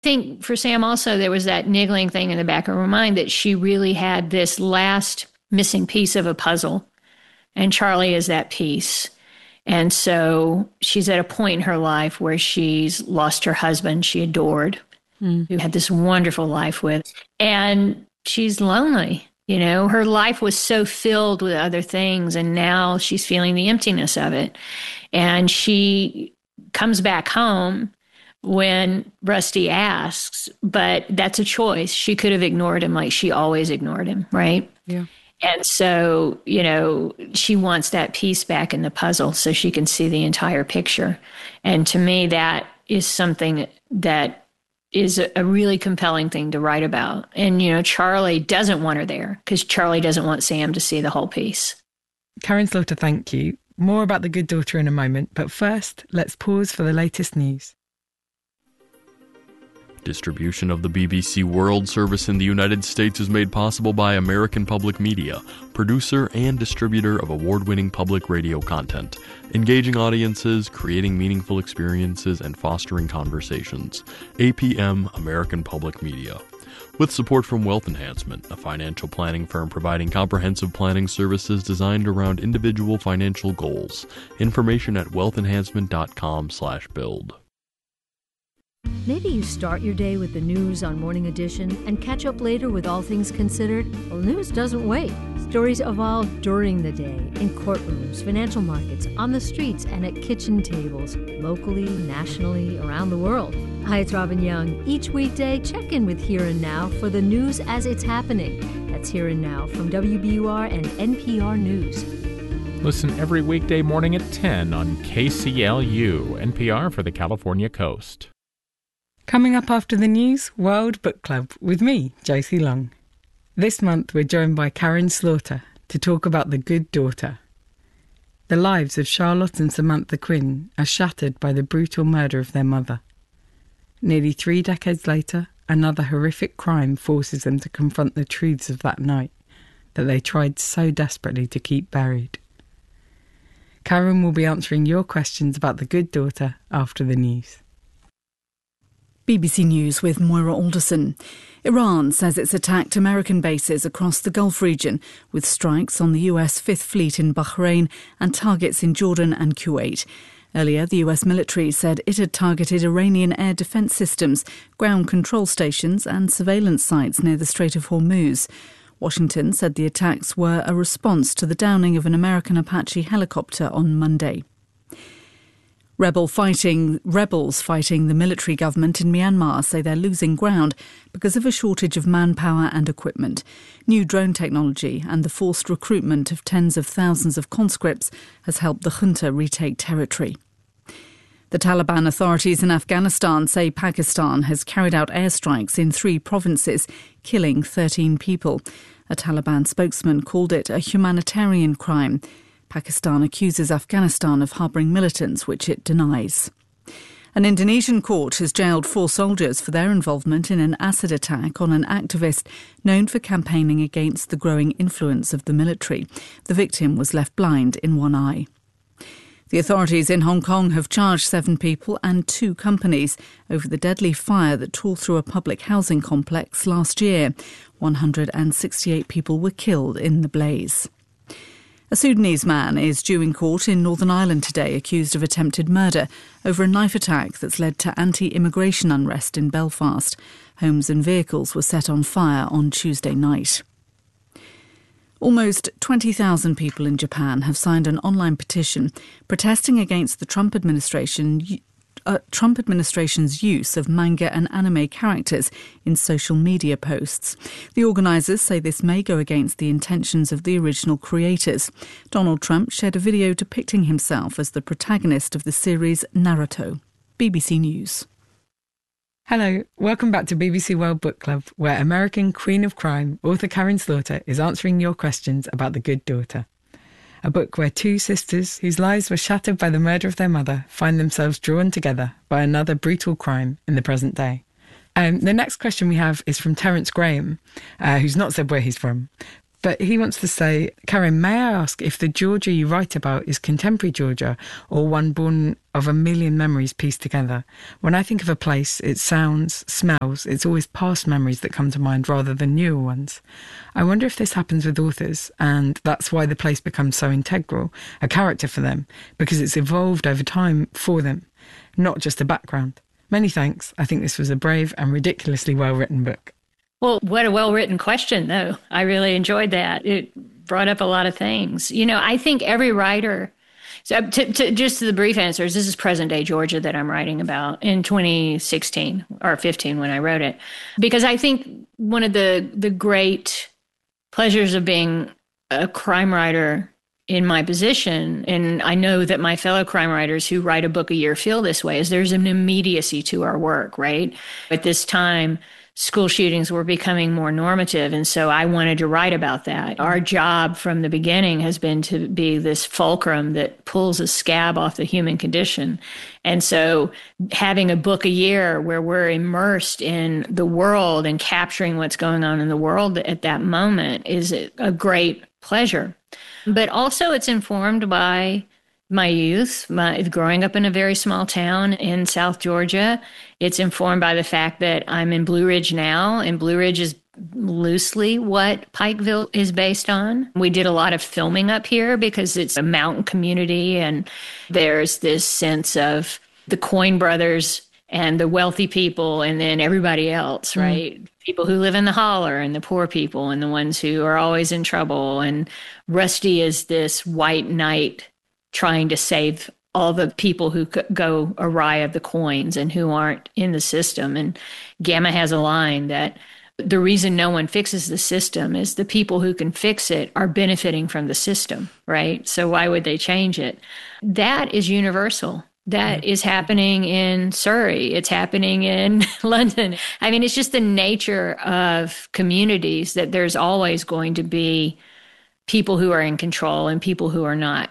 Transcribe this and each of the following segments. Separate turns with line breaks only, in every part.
think for Sam also, there was that niggling thing in the back of her mind that she really had this last missing piece of a puzzle. And Charlie is that piece. And so she's at a point in her life where she's lost her husband she adored, who had this wonderful life with. And she's lonely. You know, her life was so filled with other things, and now she's feeling the emptiness of it. And she comes back home when Rusty asks, but that's a choice. She could have ignored him like she always ignored him, right?
Yeah.
And so, you know, she wants that piece back in the puzzle so she can see the entire picture. And to me, that is something that is a really compelling thing to write about. And, you know, Charlie doesn't want her there because Charlie doesn't want Sam to see the whole piece.
Karen Slaughter, thank you. More about The Good Daughter in a moment, but first, let's pause for the latest news.
Distribution of the BBC World Service in the United States is made possible by American Public Media, producer and distributor of award-winning public radio content, engaging audiences, creating meaningful experiences, and fostering conversations. APM, American Public Media. With support from Wealth Enhancement, a financial planning firm providing comprehensive planning services designed around individual financial goals. Information at wealthenhancement.com/build.
Maybe you start your day with the news on Morning Edition and catch up later with All Things Considered. Well, news doesn't wait. Stories evolve during the day, in courtrooms, financial markets, on the streets, and at kitchen tables, locally, nationally, around the world. Hi, it's Robin Young. Each weekday, check in with Here and Now for the news as it's happening. That's Here and Now from WBUR and NPR News.
Listen every weekday morning at 10 on KCLU, NPR for the California Coast.
Coming up after the news, World Book Club with me, Josie Long. This month we're joined by Karen Slaughter to talk about The Good Daughter. The lives of Charlotte and Samantha Quinn are shattered by the brutal murder of their mother. Nearly 3 decades later, another horrific crime forces them to confront the truths of that night that they tried so desperately to keep buried. Karen will be answering your questions about The Good Daughter after the news.
BBC News with Moira Alderson. Iran says it's attacked American bases across the Gulf region, with strikes on the US Fifth Fleet in Bahrain and targets in Jordan and Kuwait. Earlier, the US military said it had targeted Iranian air defence systems, ground control stations and surveillance sites near the Strait of Hormuz. Washington said the attacks were a response to the downing of an American Apache helicopter on Monday. Rebels fighting the military government in Myanmar say they're losing ground because of a shortage of manpower and equipment. New drone technology and the forced recruitment of tens of thousands of conscripts has helped the junta retake territory. The Taliban authorities in Afghanistan say Pakistan has carried out airstrikes in 3 provinces, killing 13 people. A Taliban spokesman called it a humanitarian crime. Pakistan accuses Afghanistan of harbouring militants, which it denies. An Indonesian court has jailed 4 soldiers for their involvement in an acid attack on an activist known for campaigning against the growing influence of the military. The victim was left blind in one eye. The authorities in Hong Kong have charged 7 people and 2 companies over the deadly fire that tore through a public housing complex last year. 168 people were killed in the blaze. A Sudanese man is due in court in Northern Ireland today, accused of attempted murder over a knife attack that's led to anti-immigration unrest in Belfast. Homes and vehicles were set on fire on Tuesday night. Almost 20,000 people in Japan have signed an online petition protesting against the Trump administration's use of manga and anime characters in social media posts. The organisers say this may go against the intentions of the original creators. Donald Trump shared a video depicting himself as the protagonist of the series Naruto. BBC News.
Hello, welcome back to BBC World Book Club, where American Queen of Crime, author Karen Slaughter, is answering your questions about The Good Daughter. A book where 2 sisters whose lives were shattered by the murder of their mother find themselves drawn together by another brutal crime in the present day. The next question we have is from Terence Graham, who's not said where he's from. But he wants to say, Karen, may I ask if the Georgia you write about is contemporary Georgia or one born of a million memories pieced together? When I think of a place, its sounds, smells, it's always past memories that come to mind rather than newer ones. I wonder if this happens with authors, and that's why the place becomes so integral, a character for them, because it's evolved over time for them, not just a background. Many thanks. I think this was a brave and ridiculously well-written book.
Well, what a well-written question, though. I really enjoyed that. It brought up a lot of things. You know, I think every writer, so just to the brief answers, this is present-day Georgia that I'm writing about in 2016 or 15 when I wrote it. Because I think one of the great pleasures of being a crime writer in my position, and I know that my fellow crime writers who write a book a year feel this way, is there's an immediacy to our work, right? At this time, school shootings were becoming more normative. And so I wanted to write about that. Our job from the beginning has been to be this fulcrum that pulls a scab off the human condition. And so having a book a year where we're immersed in the world and capturing what's going on in the world at that moment is a great pleasure. But also it's informed by my youth, growing up in a very small town in South Georgia. It's informed by the fact that I'm in Blue Ridge now, and Blue Ridge is loosely what Pikeville is based on. We did a lot of filming up here because it's a mountain community, and there's this sense of the Coyne brothers and the wealthy people and then everybody else, right? People who live in the holler and the poor people and the ones who are always in trouble. And Rusty is this white knight trying to save all the people who go awry of the coins and who aren't in the system. And Gamma has a line that the reason no one fixes the system is the people who can fix it are benefiting from the system, right? So why would they change it? That is universal. That is happening in Surrey. It's happening in London. I mean, it's just the nature of communities that there's always going to be people who are in control and people who are not.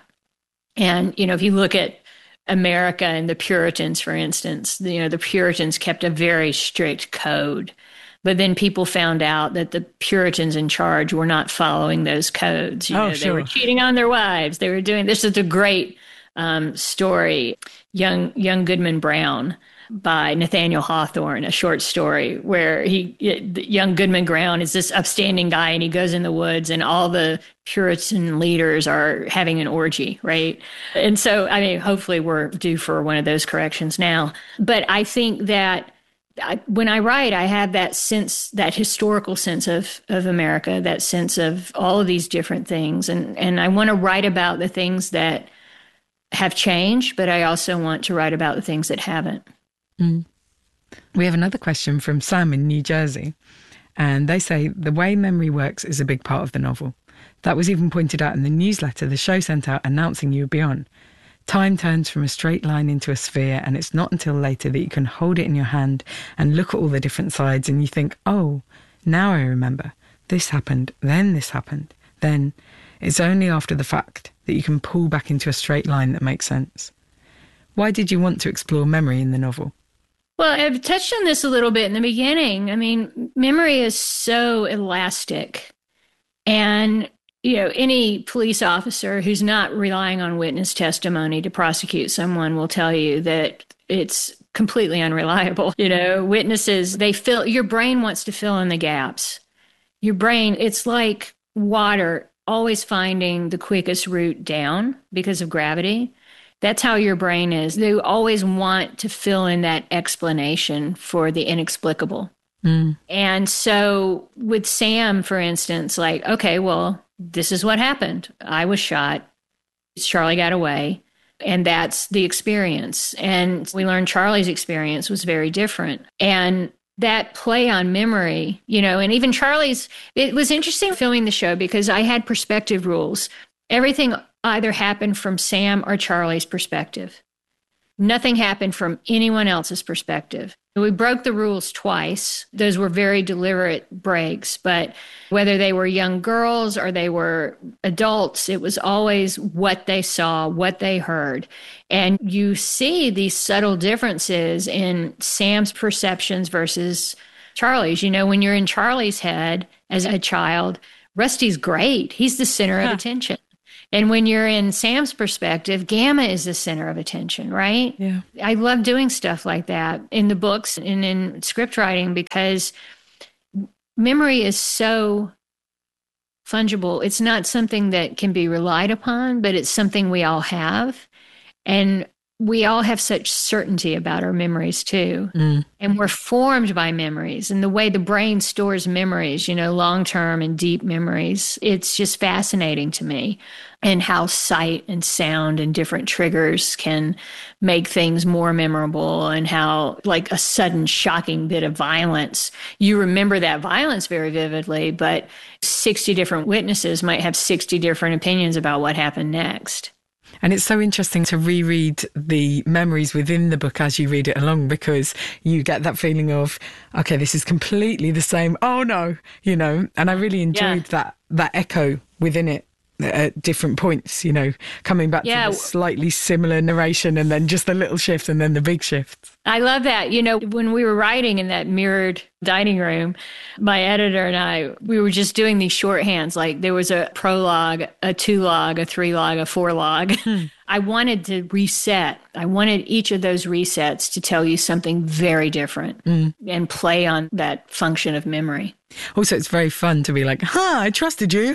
And, you know, if you look at America and the Puritans, for instance, the Puritans kept a very strict code. But then people found out that the Puritans in charge were not following those codes. They were cheating on their wives. They were doing, this is a great story, Young Goodman Brown by Nathaniel Hawthorne, a short story where young Goodman Brown is this upstanding guy and he goes in the woods and all the Puritan leaders are having an orgy, right? And so, I mean, hopefully we're due for one of those corrections now. But I think that when I write, I have that sense, that historical sense of America, that sense of all of these different things. And I want to write about the things that have changed, but I also want to write about the things that haven't.
We have another question from Sam in New Jersey, and they say the way memory works is a big part of the novel. That was even pointed out in the newsletter the show sent out announcing you would be on. Time turns from a straight line into a sphere, and it's not until later that you can hold it in your hand and look at all the different sides and you think, oh, now I remember. This happened, then this happened. Then it's only after the fact that you can pull back into a straight line that makes sense. Why did you want to explore memory in the novel?
Well, I've touched on this a little bit in the beginning. I mean, memory is so elastic. And, you know, any police officer who's not relying on witness testimony to prosecute someone will tell you that it's completely unreliable. You know, witnesses, your brain wants to fill in the gaps. Your brain, it's like water, always finding the quickest route down because of gravity. That's how your brain is. They always want to fill in that explanation for the inexplicable. And so with Sam, for instance, like, okay, well, this is what happened. I was shot. Charlie got away. And that's the experience. And we learned Charlie's experience was very different. And that play on memory, you know, and even Charlie's, it was interesting filming the show because I had perspective rules. Everything either happened from Sam or Charlie's perspective. Nothing happened from anyone else's perspective. We broke the rules twice. Those were very deliberate breaks, but whether they were young girls or they were adults, it was always what they saw, what they heard. And you see these subtle differences in Sam's perceptions versus Charlie's. You know, when you're in Charlie's head as a child, Rusty's great. He's the center of attention. And when you're in Sam's perspective, Gamma is the center of attention, right?
Yeah.
I love doing stuff like that in the books and in script writing because memory is so fungible. It's not something that can be relied upon, but it's something we all have. And we all have such certainty about our memories too. And we're formed by memories and the way the brain stores memories, long-term and deep memories. It's just fascinating to me, and how sight and sound and different triggers can make things more memorable, and how like a sudden shocking bit of violence, you remember that violence very vividly, but 60 different witnesses might have 60 different opinions about what happened next.
And it's so interesting to reread the memories within the book as you read it along, because you get that feeling of, okay, this is completely the same. Oh no, and I really enjoyed that echo within it at different points, coming back to the slightly similar narration and then just the little shift and then the big shift.
I love that. When we were writing in that mirrored dining room, my editor and I, we were just doing these shorthands. Like there was a prologue, a 2-log, a 3-log, a 4-log. I wanted to reset. I wanted each of those resets to tell you something very different and play on that function of memory.
Also, it's very fun to be like, I trusted you.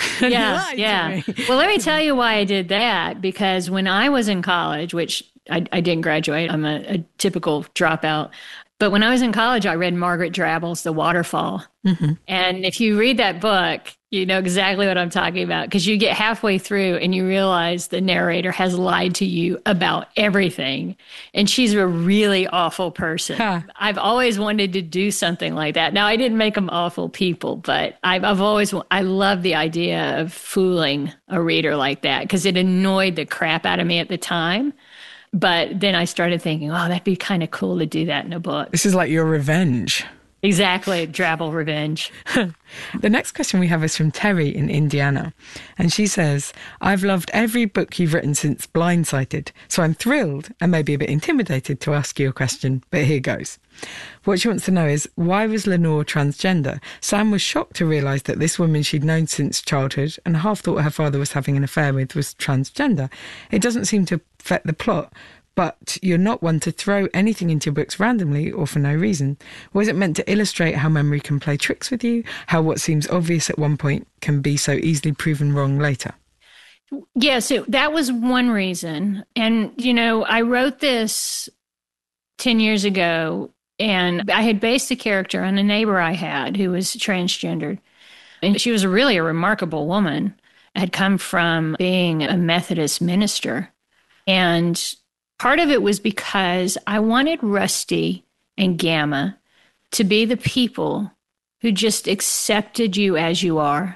Yeah. Well, let me tell you why I did that. Because when I was in college, which I didn't graduate, I'm a typical dropout. But when I was in college, I read Margaret Drabble's The Waterfall. And if you read that book, you know exactly what I'm talking about, because you get halfway through and you realize the narrator has lied to you about everything. And she's a really awful person. I've always wanted to do something like that. Now, I didn't make them awful people, but I love the idea of fooling a reader like that, because it annoyed the crap out of me at the time. But then I started thinking, that'd be kind of cool to do that in a book.
This is like your revenge.
Exactly. Drabble revenge.
The next question we have is from Terry in Indiana. And she says, I've loved every book you've written since Blindsided, so I'm thrilled and maybe a bit intimidated to ask you a question, but here goes. What she wants to know is, why was Lenore transgender? Sam was shocked to realise that this woman she'd known since childhood and half thought her father was having an affair with was transgender. It doesn't seem to affect the plot, but you're not one to throw anything into your books randomly or for no reason. Was it meant to illustrate how memory can play tricks with you? How what seems obvious at one point can be so easily proven wrong later?
Yes, that was one reason. And, I wrote this 10 years ago, and I had based the character on a neighbor I had who was transgendered. And she was really a remarkable woman. I had come from being a Methodist minister. And part of it was because I wanted Rusty and Gamma to be the people who just accepted you as you are.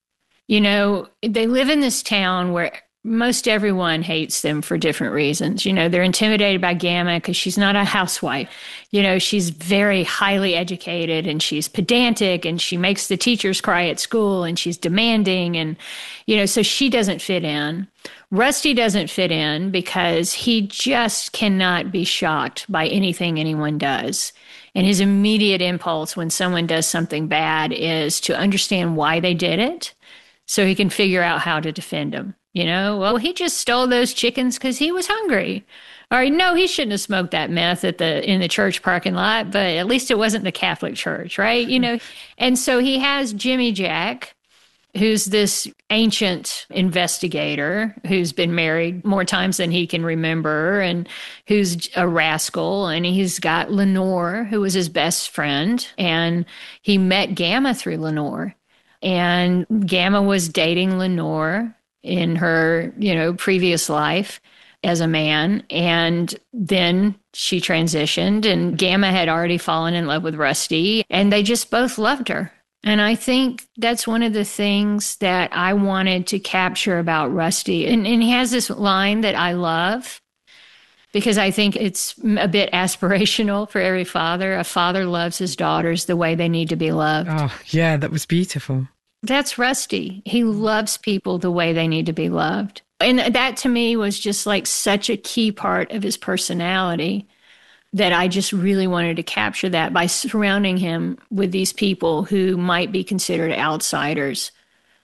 They live in this town where most everyone hates them for different reasons. They're intimidated by Gamma because she's not a housewife. She's very highly educated and she's pedantic and she makes the teachers cry at school and she's demanding. And, so she doesn't fit in. Rusty doesn't fit in because he just cannot be shocked by anything anyone does. And his immediate impulse when someone does something bad is to understand why they did it so he can figure out how to defend them. He just stole those chickens because he was hungry. Or no, he shouldn't have smoked that meth in the church parking lot, but at least it wasn't the Catholic church, right? And so he has Jimmy Jack, who's this ancient investigator who's been married more times than he can remember and who's a rascal. And he's got Lenore, who was his best friend. And he met Gamma through Lenore. And Gamma was dating Lenore in her, previous life as a man. And then she transitioned and Gamma had already fallen in love with Rusty and they just both loved her. And I think that's one of the things that I wanted to capture about Rusty. And he has this line that I love because I think it's a bit aspirational for every father. A father loves his daughters the way they need to be loved.
Oh, yeah, that was beautiful.
That's Rusty. He loves people the way they need to be loved. And that to me was just like such a key part of his personality that I just really wanted to capture that by surrounding him with these people who might be considered outsiders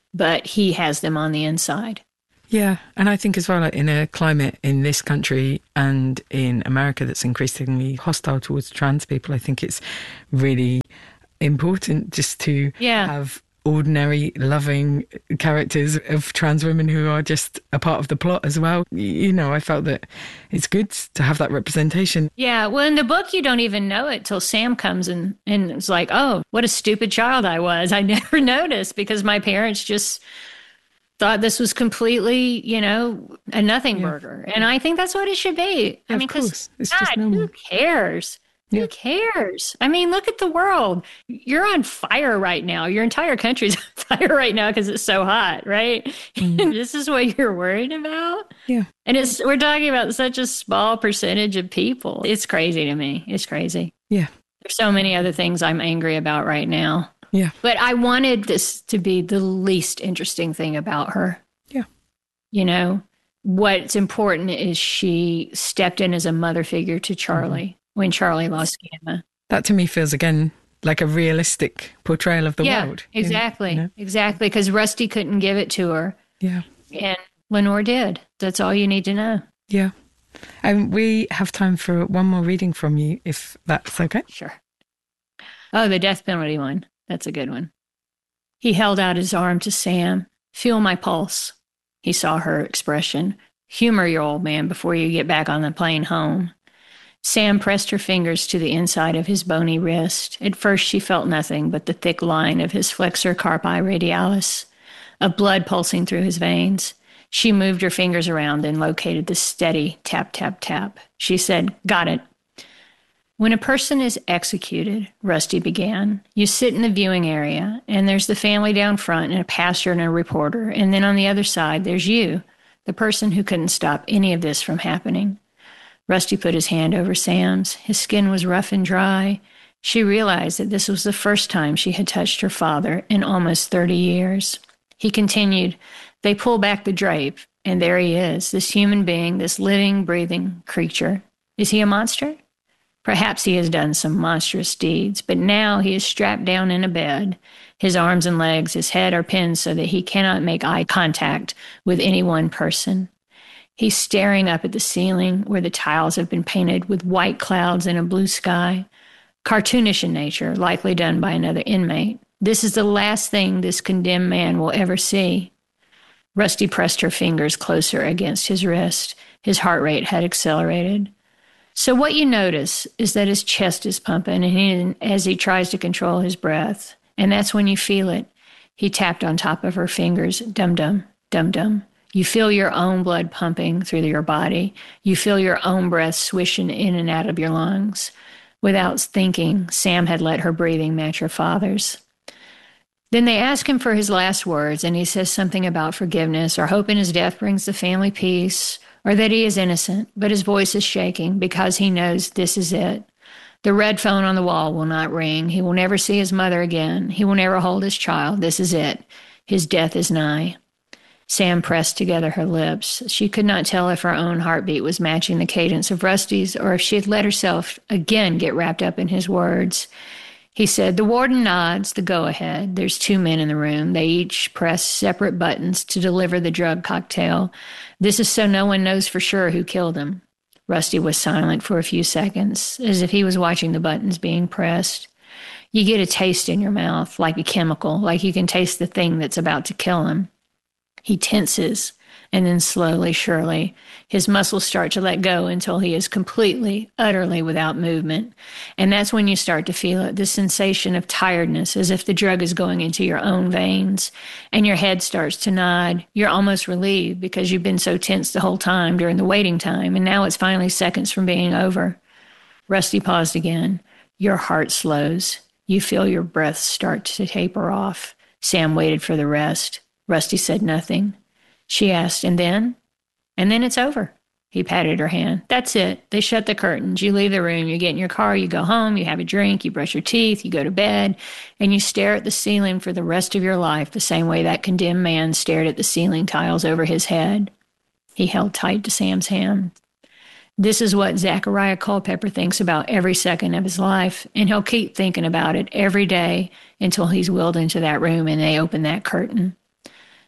but he has them on the inside.
Yeah, and I think as well, like in a climate in this country and in America that's increasingly hostile towards trans people, I think it's really important just to have ordinary, loving characters of trans women who are just a part of the plot as well. You know, I felt that it's good to have that representation.
Yeah, well, in the book, you don't even know it till Sam comes and it's like, oh, what a stupid child I was. I never noticed because my parents just thought this was completely, you know, a nothing burger. And I think that's what it should be.
Yeah,
I mean, because God, who cares?
Yeah.
Who cares? I mean, look at the world. You're on fire right now. Your entire country's on fire right now because it's so hot, right? Mm-hmm. This is what you're worried about?
Yeah.
And we're talking about such a small percentage of people. It's crazy to me. It's crazy.
Yeah.
There's so many other things I'm angry about right now.
Yeah.
But I wanted this to be the least interesting thing about her.
Yeah.
You know, what's important is she stepped in as a mother figure to Charlie when Charlie lost Gamma.
That to me feels, again, like a realistic portrayal of the world.
Exactly.
You know?
Exactly. Because Rusty couldn't give it to her.
Yeah.
And Lenore did. That's all you need to know.
Yeah. And we have time for one more reading from you, if that's okay.
Sure. Oh, the death penalty one. That's a good one. He held out his arm to Sam. Feel my pulse. He saw her expression. Humor your old man before you get back on the plane home. Sam pressed her fingers to the inside of his bony wrist. At first she felt nothing but the thick line of his flexor carpi radialis, of blood pulsing through his veins. She moved her fingers around and located the steady tap, tap, tap. She said, got it. When a person is executed, Rusty began, you sit in the viewing area, and there's the family down front and a pastor and a reporter, and then on the other side, there's you, the person who couldn't stop any of this from happening. Rusty put his hand over Sam's. His skin was rough and dry. She realized that this was the first time she had touched her father in almost 30 years. He continued, they pull back the drape, and there he is, this human being, this living, breathing creature. Is he a monster? Perhaps he has done some monstrous deeds, but now he is strapped down in a bed. His arms and legs, his head are pinned so that he cannot make eye contact with any one person. He's staring up at the ceiling where the tiles have been painted with white clouds and a blue sky. Cartoonish in nature, likely done by another inmate. This is the last thing this condemned man will ever see. Rusty pressed her fingers closer against his wrist. His heart rate had accelerated. So what you notice is that his chest is pumping as he tries to control his breath. And that's when you feel it. He tapped on top of her fingers, dum-dum, dum-dum. You feel your own blood pumping through your body. You feel your own breath swishing in and out of your lungs. Without thinking, Sam had let her breathing match her father's. Then they ask him for his last words, and he says something about forgiveness or hoping his death brings the family peace, or that he is innocent, but his voice is shaking because he knows this is it. The red phone on the wall will not ring. He will never see his mother again. He will never hold his child. This is it. His death is nigh. Sam pressed together her lips. She could not tell if her own heartbeat was matching the cadence of Rusty's or if she had let herself again get wrapped up in his words. He said, the warden nods the go-ahead. There's 2 men in the room. They each press separate buttons to deliver the drug cocktail. This is so no one knows for sure who killed him. Rusty was silent for a few seconds, as if he was watching the buttons being pressed. You get a taste in your mouth, like a chemical, like you can taste the thing that's about to kill him. He tenses, and then slowly, surely, his muscles start to let go until he is completely, utterly without movement. And that's when you start to feel it, the sensation of tiredness, as if the drug is going into your own veins, and your head starts to nod. You're almost relieved because you've been so tense the whole time during the waiting time, and now it's finally seconds from being over. Rusty paused again. Your heart slows. You feel your breath start to taper off. Sam waited for the rest. Rusty said nothing. She asked, and then? And then it's over. He patted her hand. That's it. They shut the curtains. You leave the room. You get in your car. You go home. You have a drink. You brush your teeth. You go to bed. And you stare at the ceiling for the rest of your life the same way that condemned man stared at the ceiling tiles over his head. He held tight to Sam's hand. This is what Zachariah Culpepper thinks about every second of his life, and he'll keep thinking about it every day until he's wheeled into that room and they open that curtain.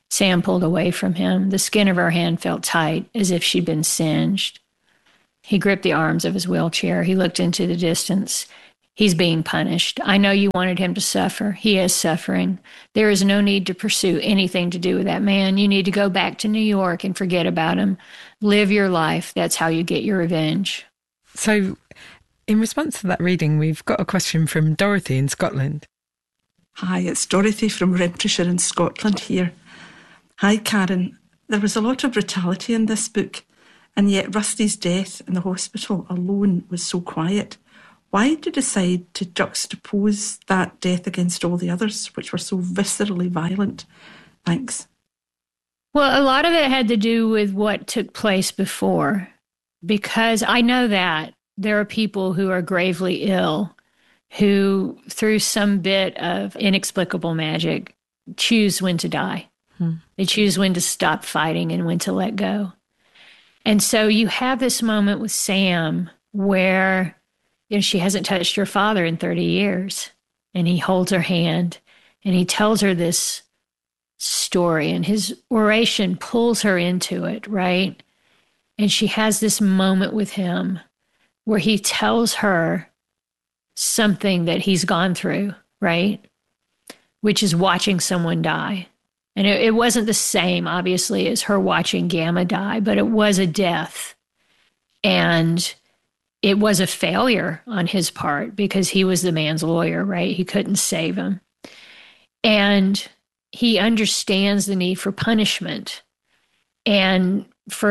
Sam pulled away from him. The skin of her hand felt tight, as if she'd been singed. He gripped the arms of his wheelchair. He looked into the distance. He's being punished. I know you wanted him to suffer. He is suffering. There is no need to pursue anything to do with that man. You need to go back to New York and forget about him. Live your life. That's how you get your revenge.
So, in response to that reading, we've got a question from Dorothy in Scotland.
Hi, it's Dorothy from Renfrewshire in Scotland here. Hi, Karen. There was a lot of brutality in this book, and yet Rusty's death in the hospital alone was so quiet. Why did you decide to juxtapose that death against all the others, which were so viscerally violent? Thanks.
Well, a lot of it had to do with what took place before, because I know that there are people who are gravely ill who, through some bit of inexplicable magic, choose when to die. They choose when to stop fighting and when to let go. And so you have this moment with Sam where, she hasn't touched her father in 30 years. And he holds her hand and he tells her this story, and his oration pulls her into it, right? And she has this moment with him where he tells her something that he's gone through, right? Which is watching someone die. And it wasn't the same, obviously, as her watching Gamma die, but it was a death. And it was a failure on his part because he was the man's lawyer, right? He couldn't save him. And he understands the need for punishment. And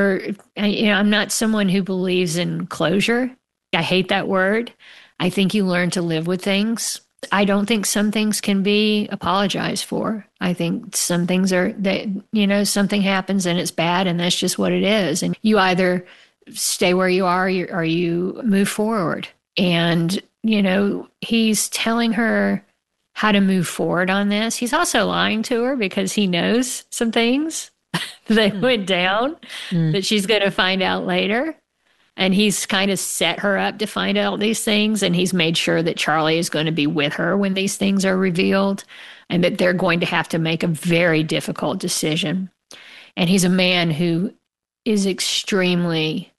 I'm not someone who believes in closure. I hate that word. I think you learn to live with things. I don't think some things can be apologized for. I think some things something happens and it's bad and that's just what it is. And you either stay where you are or you move forward. And, he's telling her how to move forward on this. He's also lying to her because he knows some things that went down that she's going to find out later. And he's kind of set her up to find out these things. And he's made sure that Charlie is going to be with her when these things are revealed and that they're going to have to make a very difficult decision. And he's a man who is extremely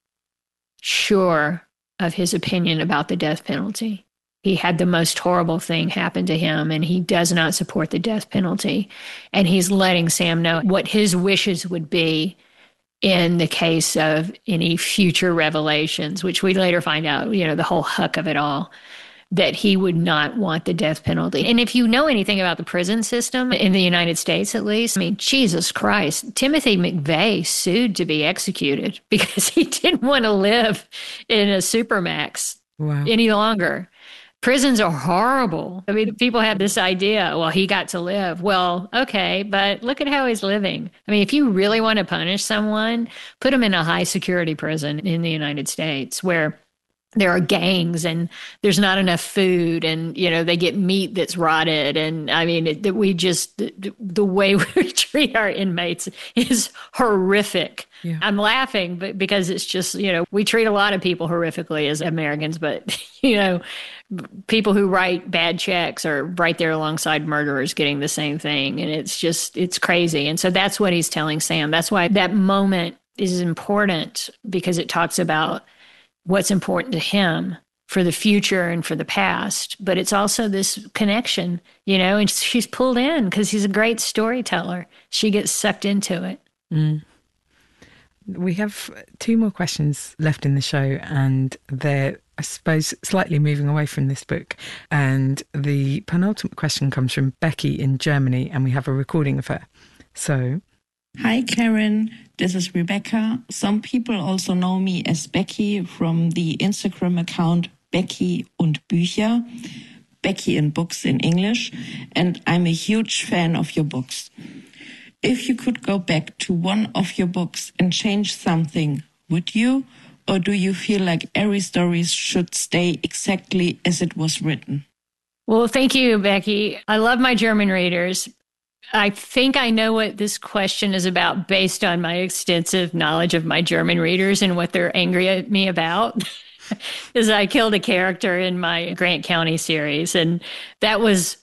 sure of his opinion about the death penalty. He had the most horrible thing happen to him, and he does not support the death penalty. And he's letting Sam know what his wishes would be in the case of any future revelations, which we later find out, the whole hook of it all, that he would not want the death penalty. And if you know anything about the prison system in the United States, at least, Jesus Christ, Timothy McVeigh sued to be executed because he didn't want to live in a supermax any longer. Prisons are horrible. People have this idea, well, he got to live. Well, okay, but look at how he's living. If you really want to punish someone, put them in a high security prison in the United States where there are gangs and there's not enough food and, they get meat that's rotted. And the way we treat our inmates is horrific. Yeah. I'm laughing but because it's just, we treat a lot of people horrifically as Americans, but, people who write bad checks are right there alongside murderers getting the same thing. And it's crazy. And so that's what he's telling Sam. That's why that moment is important, because it talks about what's important to him for the future and for the past. But it's also this connection, and she's pulled in because he's a great storyteller. She gets sucked into it.
Mm. We have 2 more questions left in the show, and they're, I suppose, slightly moving away from this book. And the penultimate question comes from Becky in Germany, and we have a recording of her. So,
hi, Karen. This is Rebecca. Some people also know me as Becky from the Instagram account Becky und Bücher, Becky and Books in English, and I'm a huge fan of your books. If you could go back to one of your books and change something, would you? Or do you feel like every story should stay exactly as it was written?
Well, thank you, Becky. I love my German readers. I think I know what this question is about based on my extensive knowledge of my German readers and what they're angry at me about. Is I killed a character in my Grant County series, and that was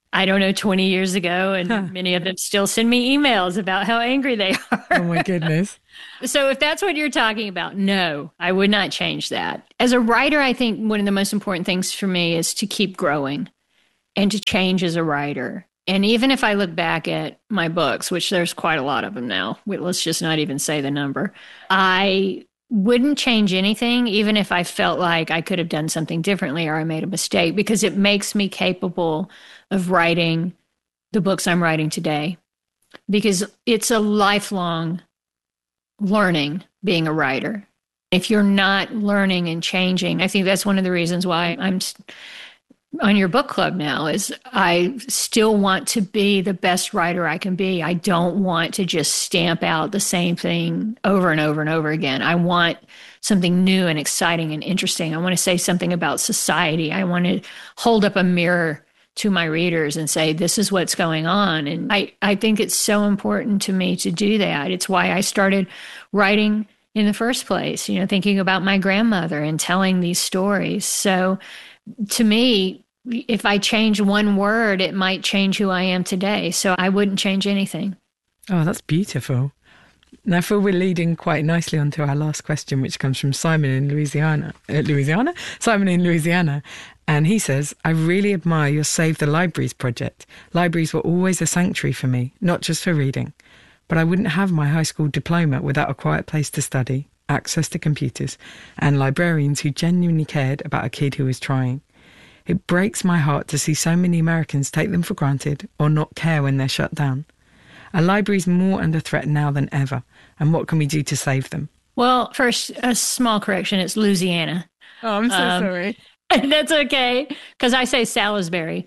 I don't know, 20 years ago, and many of them still send me emails about how angry they are.
Oh, my goodness.
So if that's what you're talking about, no, I would not change that. As a writer, I think one of the most important things for me is to keep growing and to change as a writer. And even if I look back at my books, which there's quite a lot of them now, let's just not even say the number, I wouldn't change anything, even if I felt like I could have done something differently or I made a mistake, because it makes me capable of writing the books I'm writing today. Because it's a lifelong learning being a writer. If you're not learning and changing, I think that's one of the reasons why I'm on your book club now, is I still want to be the best writer I can be. I don't want to just stamp out the same thing over and over and over again. I want something new and exciting and interesting. I want to say something about society. I want to hold up a mirror to my readers and say, this is what's going on. And I think it's so important to me to do that. It's why I started writing in the first place, thinking about my grandmother and telling these stories. So to me, if I change one word, it might change who I am today. So I wouldn't change anything.
Oh, that's beautiful. Now, I feel we're leading quite nicely onto our last question, which comes from Simon in Louisiana. Simon in Louisiana. And he says, I really admire your Save the Libraries project. Libraries were always a sanctuary for me, not just for reading. But I wouldn't have my high school diploma without a quiet place to study, access to computers, and librarians who genuinely cared about a kid who was trying. It breaks my heart to see so many Americans take them for granted or not care when they're shut down. Our libraries are more under threat now than ever, and what can we do to save them?
Well, first, a small correction. It's Louisiana.
Oh, I'm so sorry.
That's okay, because I say Salisbury.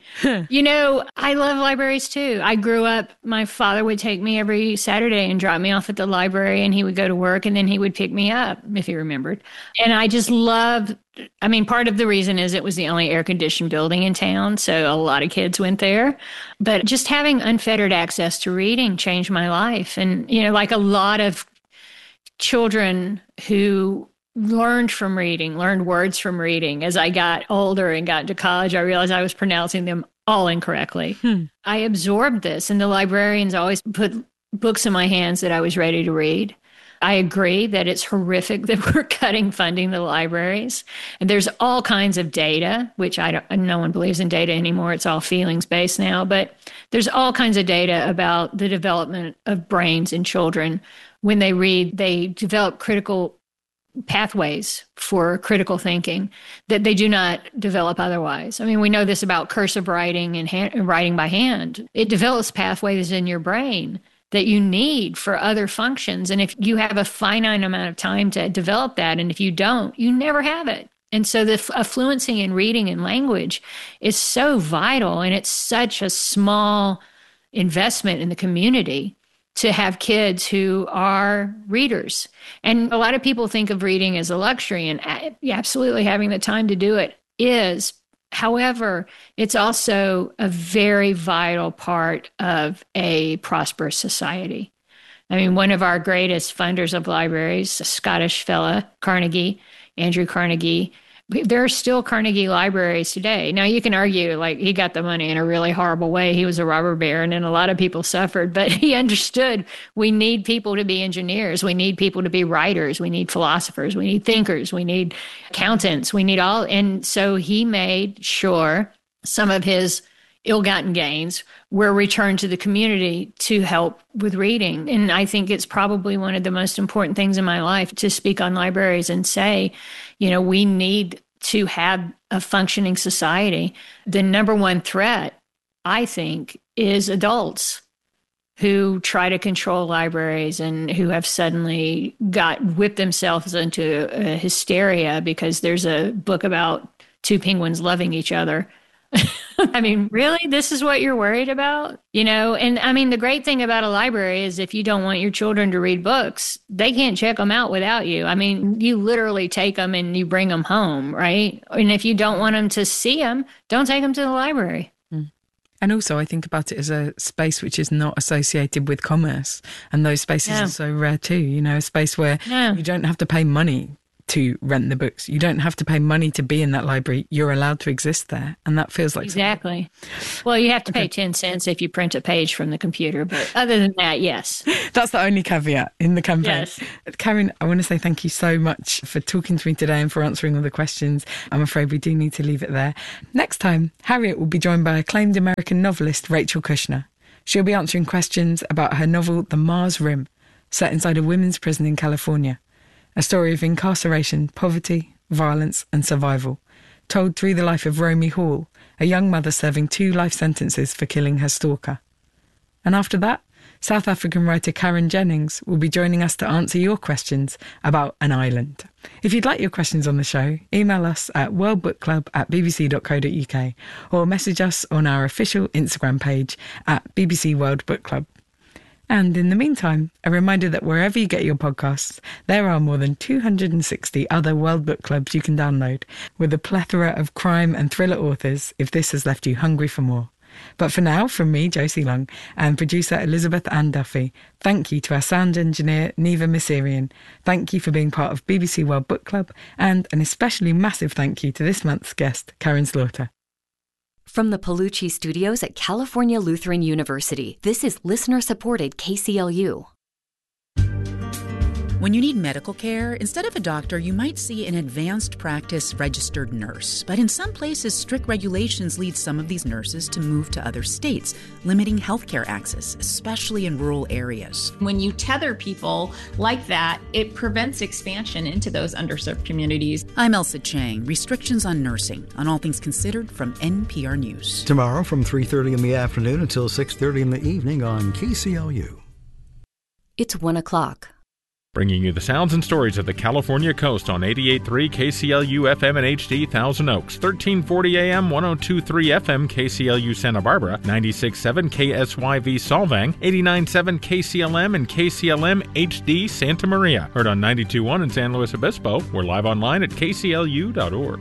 I love libraries too. I grew up, my father would take me every Saturday and drop me off at the library, and he would go to work, and then he would pick me up, if he remembered. And I just loved, part of the reason is it was the only air-conditioned building in town, so a lot of kids went there. But just having unfettered access to reading changed my life. And, like a lot of children who learned words from reading. As I got older and got to college, I realized I was pronouncing them all incorrectly. I absorbed this, and the librarians always put books in my hands that I was ready to read. I agree that it's horrific that we're cutting funding to the libraries. And there's all kinds of data, which no one believes in data anymore. It's all feelings-based now. But there's all kinds of data about the development of brains in children. When they read, they develop critical pathways for critical thinking that they do not develop otherwise. We know this about cursive writing and writing by hand. It develops pathways in your brain that you need for other functions. And if you have a finite amount of time to develop that, and if you don't, you never have it. And so the fluency in reading and language is so vital, and it's such a small investment in the community to have kids who are readers. And a lot of people think of reading as a luxury, and absolutely having the time to do it is. However, it's also a very vital part of a prosperous society. One of our greatest funders of libraries, a Scottish fella, Carnegie, Andrew Carnegie, there are still Carnegie libraries today. Now, you can argue, he got the money in a really horrible way. He was a robber baron, and a lot of people suffered, but he understood we need people to be engineers. We need people to be writers. We need philosophers. We need thinkers. We need accountants. We need all. And so he made sure some of his ill-gotten gains were returned to the community to help with reading. And I think it's probably one of the most important things in my life to speak on libraries and say, we need to have a functioning society. The number one threat, I think, is adults who try to control libraries and who have suddenly whipped themselves into a hysteria because there's a book about two penguins loving each other. Really? This is what you're worried about? And the great thing about a library is if you don't want your children to read books, they can't check them out without you. You literally take them and you bring them home, right? And if you don't want them to see them, don't take them to the library.
And also I think about it as a space which is not associated with commerce. And those spaces are so rare too, a space where you don't have to pay money to rent the books. You don't have to pay money to be in that library. You're allowed to exist there. And that feels like
exactly. Well, you have to pay 10 cents if you print a page from the computer. But other than that, yes.
That's the only caveat in the campaign.
Yes.
Karen, I want to say thank you so much for talking to me today and for answering all the questions. I'm afraid we do need to leave it there. Next time, Harriet will be joined by acclaimed American novelist Rachel Kushner. She'll be answering questions about her novel The Mars Rim, set inside a women's prison in California. A story of incarceration, poverty, violence and survival, told through the life of Romy Hall, a young mother serving 2 life sentences for killing her stalker. And after that, South African writer Karen Jennings will be joining us to answer your questions about an island. If you'd like your questions on the show, email us at worldbookclub@bbc.co.uk or message us on our official Instagram page at BBC World Book Club. And in the meantime, a reminder that wherever you get your podcasts, there are more than 260 other World Book Clubs you can download, with a plethora of crime and thriller authors if this has left you hungry for more. But for now, from me, Josie Long, and producer Elizabeth Ann Duffy, thank you to our sound engineer, Neva Misirian. Thank you for being part of BBC World Book Club, and an especially massive thank you to this month's guest, Karen Slaughter.
From the Palucci Studios at California Lutheran University, this is listener-supported KCLU.
When you need medical care, instead of a doctor, you might see an advanced practice registered nurse. But in some places, strict regulations lead some of these nurses to move to other states, limiting healthcare access, especially in rural areas.
When you tether people like that, it prevents expansion into those underserved communities.
I'm Elsa Chang. Restrictions on nursing, on All Things Considered from NPR News.
Tomorrow from 3:30 in the afternoon until 6:30 in the evening on KCLU.
It's 1 o'clock.
Bringing you the sounds and stories of the California coast on 88.3 KCLU FM and HD Thousand Oaks, 1340 AM, 102.3 FM KCLU Santa Barbara, 96.7 KSYV Solvang, 89.7 KCLM and KCLM HD Santa Maria. Heard on 92.1 in San Luis Obispo. We're live online at kclu.org.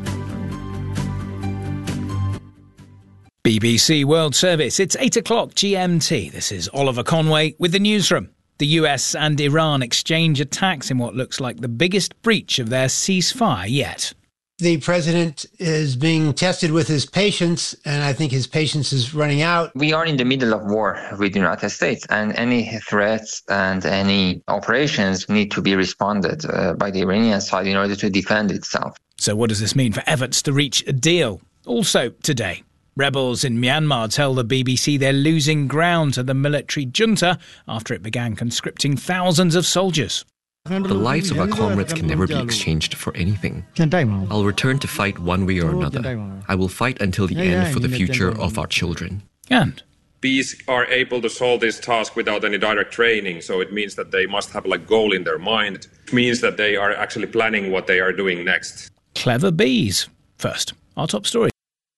BBC World Service. It's 8 o'clock GMT. This is Oliver Conway with the newsroom. The US and Iran exchange attacks in what looks like the biggest breach of their ceasefire yet.
The president is being tested with his patience, and I think his patience is running out.
We are in the middle of war with the United States, and any threats and any operations need to be responded by the Iranian side in order to defend itself.
So what does this mean for efforts to reach a deal? Also today, rebels in Myanmar tell the BBC they're losing ground to the military junta after it began conscripting thousands of soldiers.
The lives of our comrades can never be exchanged for anything. I'll return to fight one way or another. I will fight until the end for the future of our children.
And
bees are able to solve this task without any direct training, so it means that they must have a goal in their mind. It means that they are actually planning what they are doing next.
Clever bees. First, our top story.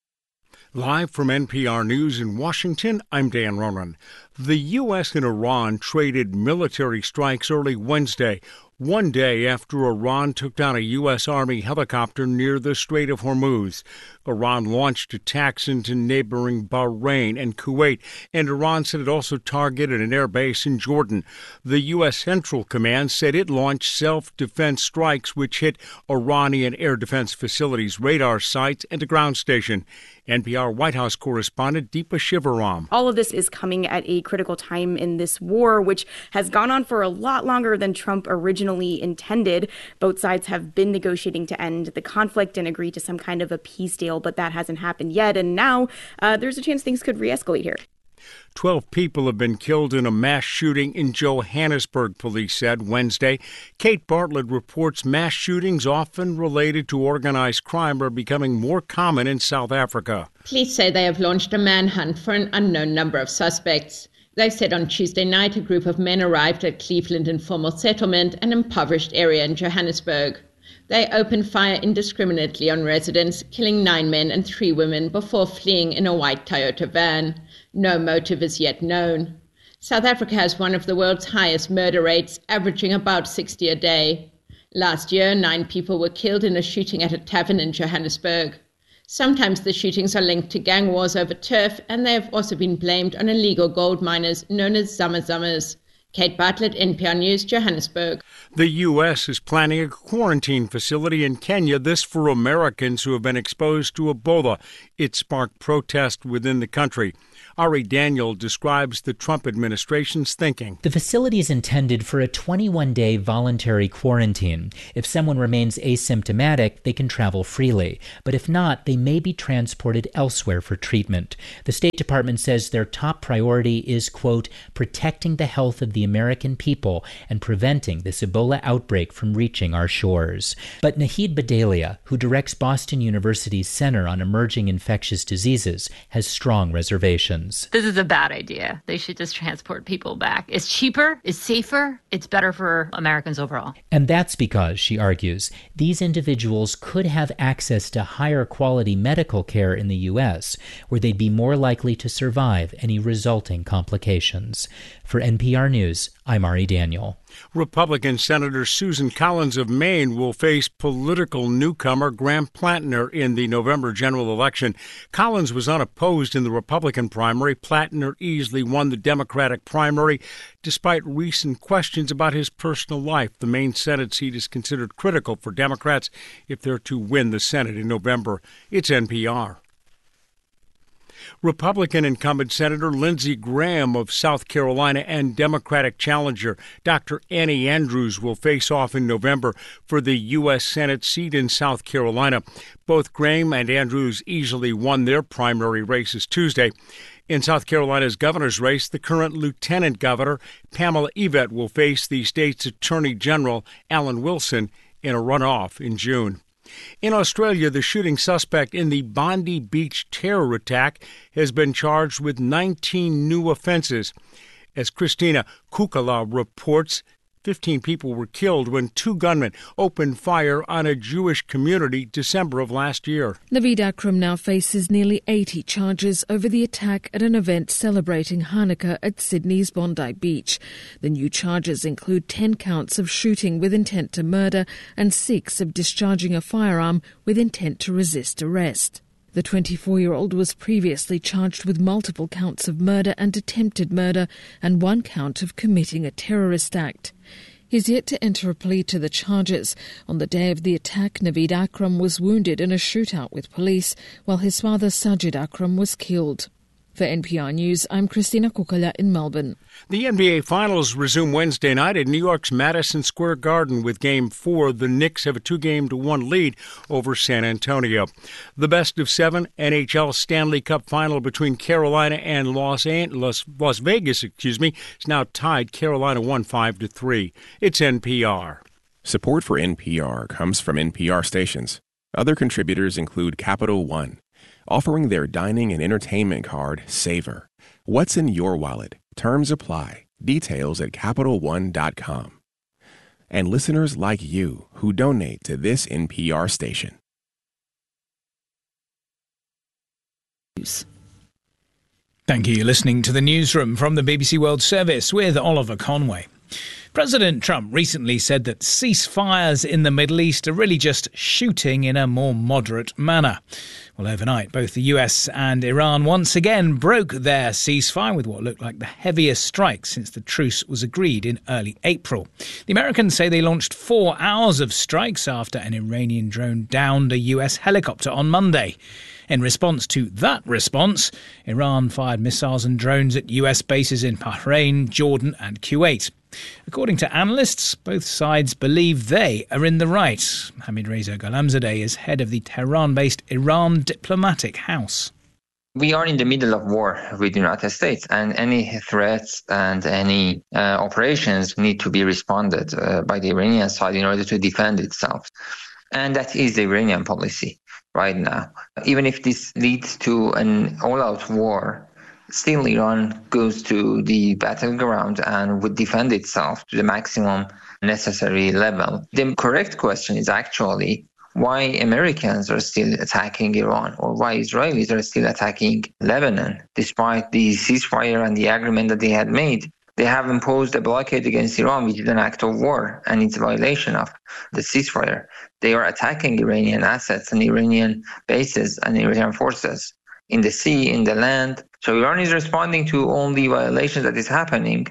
Live from NPR News in Washington, I'm Dan Ronan. The U.S. and Iran traded military strikes early Wednesday, one day after Iran took down a U.S. Army helicopter near the Strait of Hormuz. Iran launched attacks into neighboring Bahrain and Kuwait, and Iran said it also targeted an air base in Jordan. The U.S. Central Command said it launched self-defense strikes which hit Iranian air defense facilities, radar sites, and a ground station. NPR White House correspondent Deepa Shivaram.
All of this is coming at a critical time in this war, which has gone on for a lot longer than Trump originally intended. Both sides have been negotiating to end the conflict and agree to some kind of a peace deal, but that hasn't happened yet. And now there's a chance things could re-escalate here.
12 people have been killed in a mass shooting in Johannesburg, police said Wednesday. Kate Bartlett reports mass shootings, often related to organized crime, are becoming more common in South Africa.
Police say they have launched a manhunt for an unknown number of suspects. They said on Tuesday night a group of men arrived at Cleveland Informal Settlement, an impoverished area in Johannesburg. They opened fire indiscriminately on residents, killing 9 men and 3 women before fleeing in a white Toyota van. No motive is yet known. South Africa has one of the world's highest murder rates, averaging about 60 a day. Last year, 9 people were killed in a shooting at a tavern in Johannesburg. Sometimes the shootings are linked to gang wars over turf, and they have also been blamed on illegal gold miners known as Zamazamas. Kate Bartlett, NPR News, Johannesburg.
The U.S. is planning a quarantine facility in Kenya, this for Americans who have been exposed to Ebola. It sparked protest within the country. Ari Daniel describes the Trump administration's thinking.
The facility is intended for a 21-day voluntary quarantine. If someone remains asymptomatic, they can travel freely. But if not, they may be transported elsewhere for treatment. The State Department says their top priority is, quote, protecting the health of the American people and preventing this Ebola outbreak from reaching our shores. But Nahid Badalia, who directs Boston University's Center on Emerging Infectious Diseases, has strong reservations.
This is a bad idea. They should just transport people back. It's cheaper, it's safer, it's better for Americans overall.
And that's because, she argues, these individuals could have access to higher quality medical care in the U.S., where they'd be more likely to survive any resulting complications. For NPR News, I'm Ari Daniel.
Republican Senator Susan Collins of Maine will face political newcomer Graham Plattner in the November general election. Collins was unopposed in the Republican primary. Plattner easily won the Democratic primary, despite recent questions about his personal life. The Maine Senate seat is considered critical for Democrats if they're to win the Senate in November. It's NPR. Republican incumbent Senator Lindsey Graham of South Carolina and Democratic challenger Dr. Annie Andrews will face off in November for the U.S. Senate seat in South Carolina. Both Graham and Andrews easily won their primary races Tuesday. In South Carolina's governor's race, the current lieutenant governor, Pamela Yvette, will face the state's attorney general, Alan Wilson, in a runoff in June. In Australia, the shooting suspect in the Bondi Beach terror attack has been charged with 19 new offenses. As Christina Kukala reports, 15 people were killed when two gunmen opened fire on a Jewish community December of last year.
Naveed Akram now faces nearly 80 charges over the attack at an event celebrating Hanukkah at Sydney's Bondi Beach. The new charges include 10 counts of shooting with intent to murder and 6 of discharging a firearm with intent to resist arrest. The 24-year-old was previously charged with multiple counts of murder and attempted murder and 1 count of committing a terrorist act. He's yet to enter a plea to the charges. On the day of the attack, Naveed Akram was wounded in a shootout with police, while his father Sajid Akram was killed. For NPR News, I'm Christina Kukala in Melbourne.
The NBA Finals resume Wednesday night at New York's Madison Square Garden with Game 4. The Knicks have a 2-1 lead over San Antonio. The best-of-7 NHL Stanley Cup final between Carolina and Las Vegas, is now tied. Carolina won 5-3. It's NPR.
Support for NPR comes from NPR stations. Other contributors include Capital One, offering their dining and entertainment card, Savor. What's in your wallet? Terms apply. Details at CapitalOne.com. And listeners like you who donate to this NPR station.
Thank you. You're listening to the Newsroom from the BBC World Service with Oliver Conway. President Trump recently said that ceasefires in the Middle East are really just shooting in a more moderate manner. Well, overnight, both the US and Iran once again broke their ceasefire with what looked like the heaviest strike since the truce was agreed in early April. The Americans say they launched 4 hours of strikes after an Iranian drone downed a US helicopter on Monday. In response to that response, Iran fired missiles and drones at US bases in Bahrain, Jordan and Kuwait. According to analysts, both sides believe they are in the right. Hamid Reza Gholamzadeh is head of the Tehran-based Iran Diplomatic House.
We are in the middle of war with the United States, and any threats and any operations need to be responded by the Iranian side in order to defend itself. And that is the Iranian policy right now. Even if this leads to an all-out war, still Iran goes to the battleground and would defend itself to the maximum necessary level. The correct question is actually why Americans are still attacking Iran, or why Israelis are still attacking Lebanon, despite the ceasefire and the agreement that they had made. They have imposed a blockade against Iran, which is an act of war, and it's a violation of the ceasefire. They are attacking Iranian assets and Iranian bases and Iranian forces in the sea, in the land. So Iran is responding to all the violations that is happening.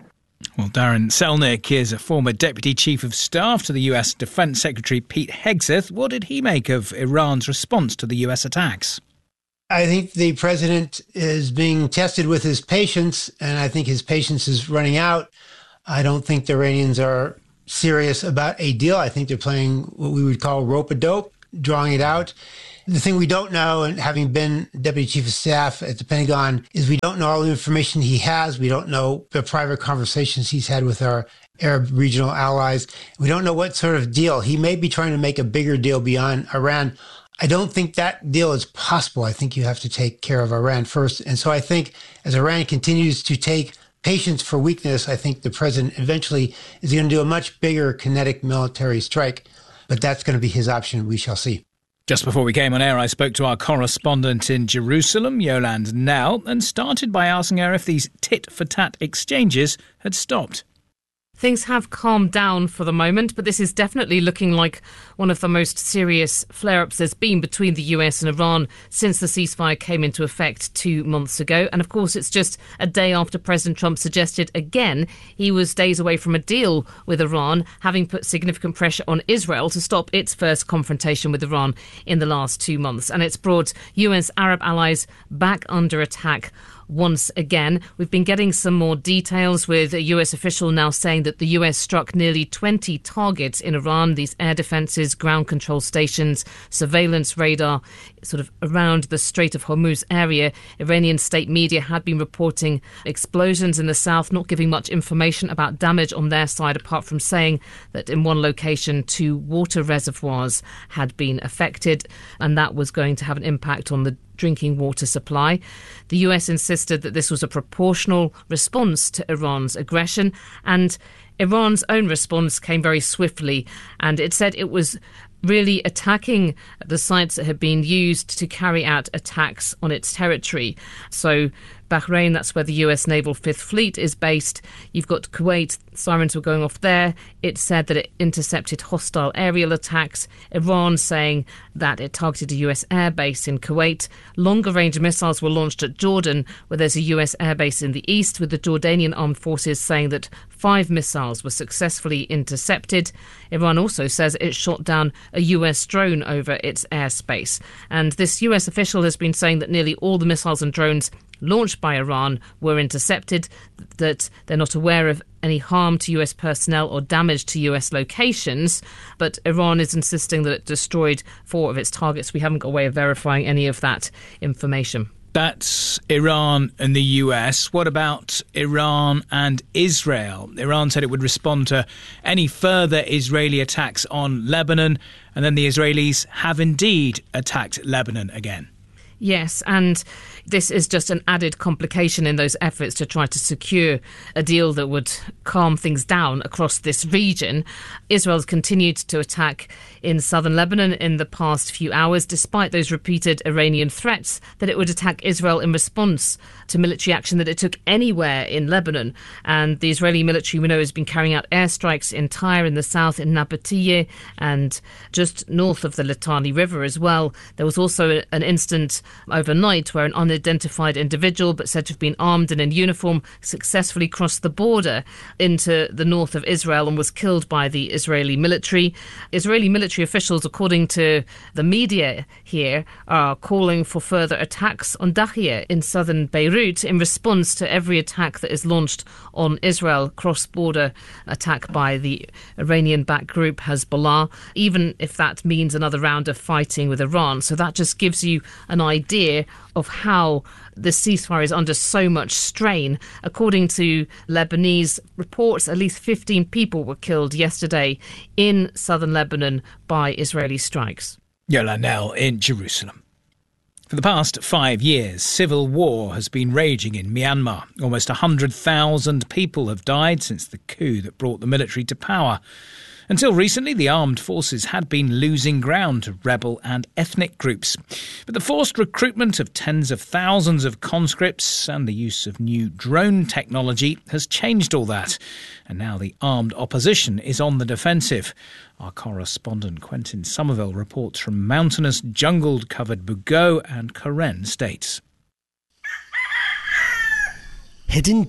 Well, Darren Selnick is a former Deputy Chief of Staff to the US Defense Secretary Pete Hegseth. What did he make of Iran's response to the US attacks?
I think the president is being tested with his patience, and I think his patience is running out. I don't think the Iranians are serious about a deal. I think they're playing what we would call rope-a-dope, drawing it out. The thing we don't know, and having been Deputy Chief of Staff at the Pentagon, is we don't know all the information he has. We don't know the private conversations he's had with our Arab regional allies. We don't know what sort of deal. He may be trying to make a bigger deal beyond Iran. I don't think that deal is possible. I think you have to take care of Iran first. And so I think as Iran continues to take patience for weakness, I think the president eventually is going to do a much bigger kinetic military strike. But that's going to be his option. We shall see.
Just before we came on air, I spoke to our correspondent in Jerusalem, Yolande Knell, and started by asking her if these tit-for-tat exchanges had stopped.
Things have calmed down for the moment, but this is definitely looking like one of the most serious flare-ups there's been between the US and Iran since the ceasefire came into effect 2 months ago. And of course, it's just a day after President Trump suggested again he was days away from a deal with Iran, having put significant pressure on Israel to stop its first confrontation with Iran in the last 2 months. And it's brought US Arab allies back under attack once again. We've been getting some more details, with a US official now saying that the US struck nearly 20 targets in Iran, these air defences, ground control stations, surveillance radar, sort of around the Strait of Hormuz area. Iranian state media had been reporting explosions in the south, not giving much information about damage on their side, apart from saying that in one location 2 water reservoirs had been affected, and that was going to have an impact on the drinking water supply. The US insisted that this was a proportional response to Iran's aggression, and Iran's own response came very swiftly, and it said it was really attacking the sites that had been used to carry out attacks on its territory. So Bahrain, that's where the US Naval Fifth Fleet is based. You've got Kuwait, sirens were going off there. It said that it intercepted hostile aerial attacks. Iran saying that it targeted a US airbase in Kuwait. Longer-range missiles were launched at Jordan, where there's a US airbase in the east, with the Jordanian armed forces saying that 5 missiles were successfully intercepted. Iran also says it shot down a US drone over its airspace. And this US official has been saying that nearly all the missiles and drones launched by Iran were intercepted, that they're not aware of any harm to US personnel or damage to US locations, but Iran is insisting that it destroyed 4 of its targets. We haven't got a way of verifying any of that information.
That's Iran and the US. What about Iran and Israel? Iran said it would respond to any further Israeli attacks on Lebanon, and then the Israelis have indeed attacked Lebanon again.
Yes, and this is just an added complication in those efforts to try to secure a deal that would calm things down across this region. Israel's continued to attack in southern Lebanon in the past few hours, despite those repeated Iranian threats that it would attack Israel in response to military action that it took anywhere in Lebanon. And the Israeli military, we know, has been carrying out airstrikes in Tyre in the south, in Nabatiyeh, and just north of the Litani River as well. There was also an incident overnight where an unidentified individual, but said to have been armed and in uniform, successfully crossed the border into the north of Israel and was killed by the Israeli military. Israeli military officials, according to the media here, are calling for further attacks on Dahiyeh in southern Beirut in response to every attack that is launched on Israel, cross-border attack by the Iranian-backed group Hezbollah, even if that means another round of fighting with Iran. So that just gives you an idea of how the ceasefire is under so much strain. According to Lebanese reports, at least 15 people were killed yesterday in southern Lebanon by Israeli strikes.
Yolande Knell in Jerusalem. For the past 5 years, civil war has been raging in Myanmar. Almost 100,000 people have died since the coup that brought the military to power. Until recently, the armed forces had been losing ground to rebel and ethnic groups. But the forced recruitment of tens of thousands of conscripts and the use of new drone technology has changed all that. And now the armed opposition is on the defensive. Our correspondent Quentin Somerville reports from mountainous, jungle-covered Bugeaud and Karen states.
Hidden deep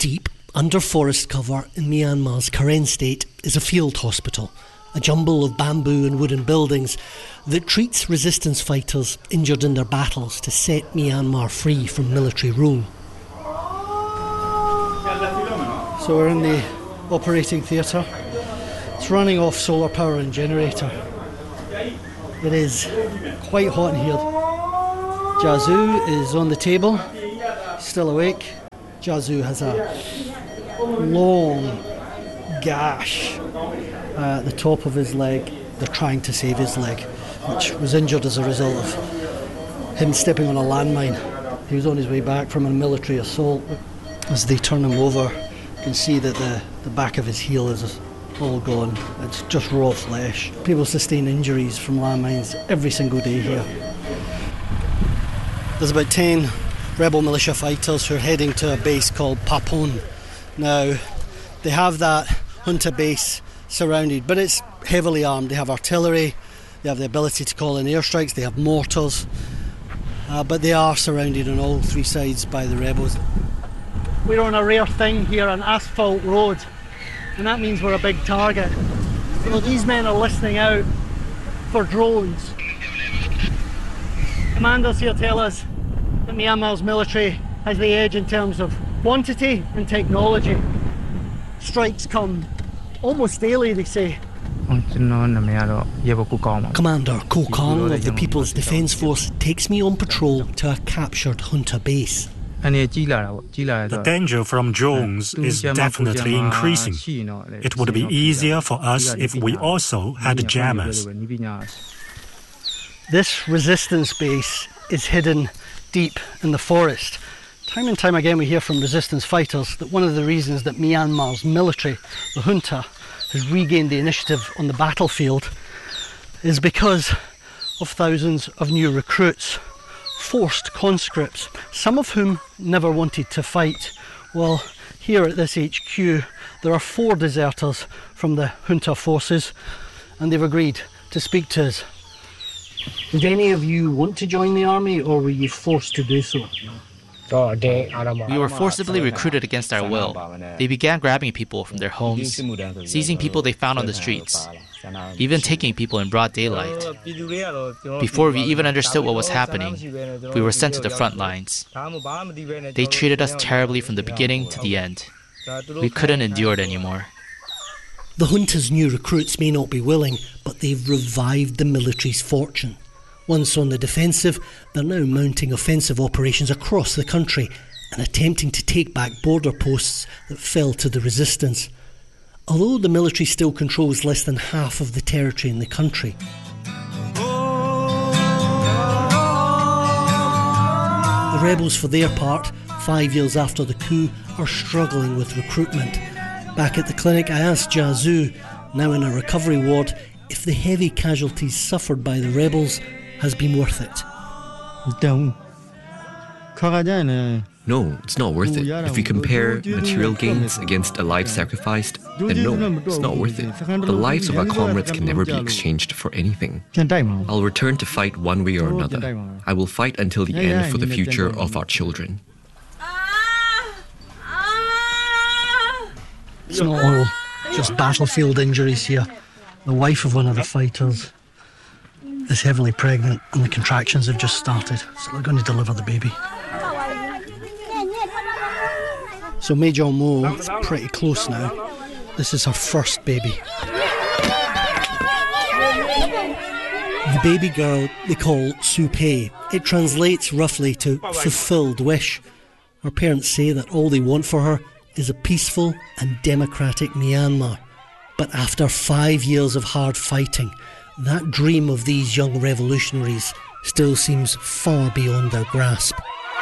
Under forest cover in Myanmar's Karen state is a field hospital, a jumble of bamboo and wooden buildings that treats resistance fighters injured in their battles to set Myanmar free from military rule.
So we're in the operating theatre. It's running off solar power and generator. It is quite hot in here. Jiazhu is on the table, still awake. Jiazhu has a long gash at the top of his leg. They're trying to save his leg, which was injured as a result of him stepping on a landmine. He was on his way back from a military assault. As they turn him over, you can see that the back of his heel is all gone. It's just raw flesh. People sustain injuries from landmines every single day here. There's about 10 rebel militia fighters who are heading to a base called Papon. Now, they have that junta base surrounded, but it's heavily armed. They have artillery, they have the ability to call in airstrikes, they have mortars, but they are surrounded on all three sides by the rebels. We're on a rare thing here, an asphalt road, and that means we're a big target. So these men are listening out for drones. Commanders here tell us that Myanmar's military has the edge in terms of quantity and technology. Strikes come almost daily, they say.
Commander Ko Kang of the People's Defence Force takes me on patrol to a captured junta base.
The danger from drones is definitely increasing. It would be easier for us if we also had jammers.
This resistance base is hidden deep in the forest. Time and time again we hear from resistance fighters that one of the reasons that Myanmar's military, the junta, has regained the initiative on the battlefield is because of thousands of new recruits, forced conscripts, some of whom never wanted to fight. Well, here at this HQ there are 4 deserters from the junta forces, and they've agreed to speak to us. Did any of you want to join the army, or were you forced to do so?
We were forcibly recruited against our will. They began grabbing people from their homes, seizing people they found on the streets, even taking people in broad daylight. Before we even understood what was happening, we were sent to the front lines. They treated us terribly from the beginning to the end. We couldn't endure it anymore.
The junta's new recruits may not be willing, but they've revived the military's fortune. Once on the defensive, they're now mounting offensive operations across the country and attempting to take back border posts that fell to the resistance. Although the military still controls less than half of the territory in the country. The rebels, for their part, 5 years after the coup, are struggling with recruitment. Back at the clinic, I asked Jiazhu, now in a recovery ward, if the heavy casualties suffered by the rebels has been worth it.
No, it's not worth it. If we compare material gains against a life sacrificed, then no, it's not worth it. The lives of our comrades can never be exchanged for anything. I'll return to fight one way or another. I will fight until the end for the future of our children.
It's not all just battlefield injuries here. The wife of one of the fighters is heavily pregnant and the contractions have just started, so they're going to deliver the baby. So Major Mo is pretty close now. This is her first baby.
The baby girl they call Supei. It translates roughly to fulfilled wish. Her parents say that all they want for her is a peaceful and democratic Myanmar. But after 5 years of hard fighting, that dream of these young revolutionaries still seems far beyond their grasp.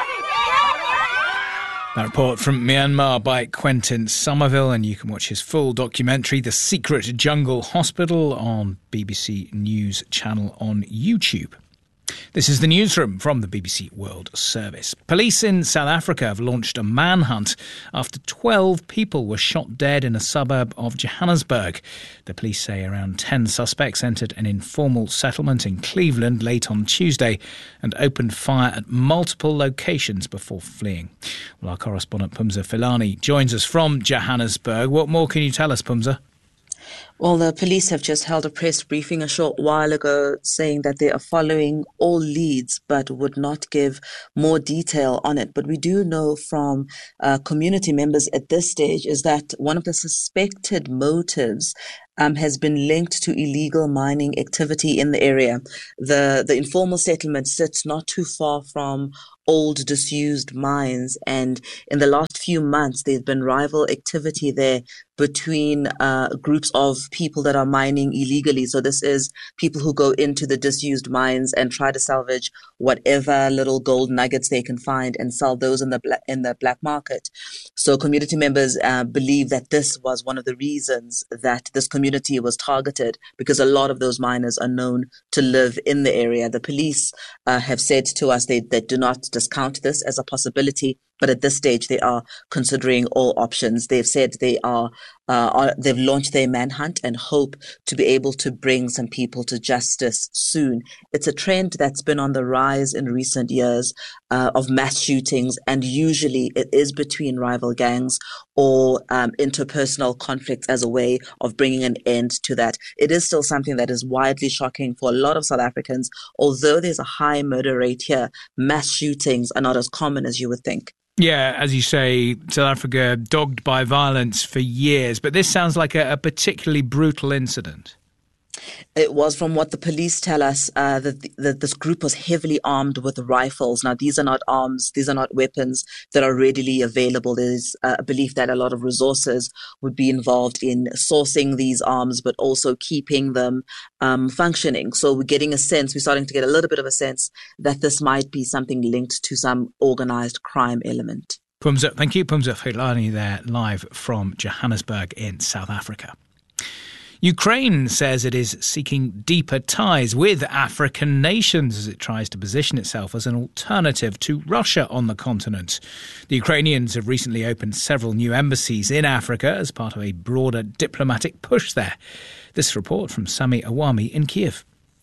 That report from Myanmar by Quentin Somerville, and you can watch his full documentary, The Secret Jungle Hospital, on BBC News channel on YouTube. This is the newsroom from the BBC World Service. Police in South Africa have launched a manhunt after 12 people were shot dead in a suburb of Johannesburg. The police say around 10 suspects entered an informal settlement in Cleveland late on Tuesday and opened fire at multiple locations before fleeing. Well, our correspondent Pumza Filani joins us from Johannesburg. What more can you tell us, Pumza?
Well, the police have just held a press briefing a short while ago saying that they are following all leads but would not give more detail on it. But we do know from community members at this stage is that one of the suspected motives has been linked to illegal mining activity in the area. The informal settlement sits not too far from old disused mines, and in the last few months there's been rival activity there between groups of people that are mining illegally. So this is people who go into the disused mines and try to salvage whatever little gold nuggets they can find and sell those in the black market. So community members believe that this was one of the reasons that this community was targeted, because a lot of those miners are known to live in the area. The police have said to us they do not discount this as a possibility, but at this stage they are considering all options. They've said they've launched their manhunt and hope to be able to bring some people to justice soon. It's a trend that's been on the rise in recent years of mass shootings, and usually it is between rival gangs or interpersonal conflicts as a way of bringing an end to that. It is still something that is widely shocking for a lot of South Africans. Although there's a high murder rate here, mass shootings are not as common as you would think.
Yeah, as you say, South Africa dogged by violence for years, but this sounds like a particularly brutal incident.
It was, from what the police tell us, that this group was heavily armed with rifles. Now, these are not arms, these are not weapons that are readily available. There's a belief that a lot of resources would be involved in sourcing these arms, but also keeping them functioning. So we're starting to get a little bit of a sense that this might be something linked to some organized crime element.
Thank you, Pumza Filani there, live from Johannesburg in South Africa. Ukraine says it is seeking deeper ties with African nations as it tries to position itself as an alternative to Russia on the continent. The Ukrainians have recently opened several new embassies in Africa as part of a broader diplomatic push there. This report from Sami Awami in Kiev.